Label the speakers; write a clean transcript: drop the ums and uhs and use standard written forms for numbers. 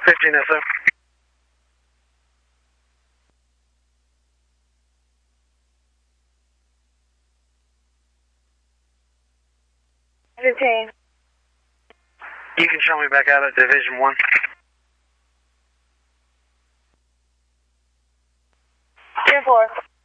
Speaker 1: 15 SO. You can show me back out at Division 1.
Speaker 2: 10-4.